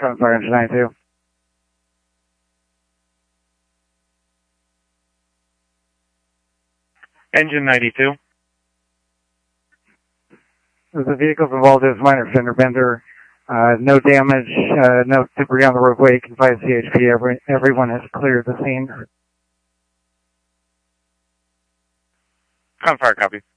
Gunfire Engine 92. Engine 92. The vehicles involved is minor fender bender. No damage, no debris on the roadway. Confined CHP. Everyone has cleared the scene. Gunfire copy.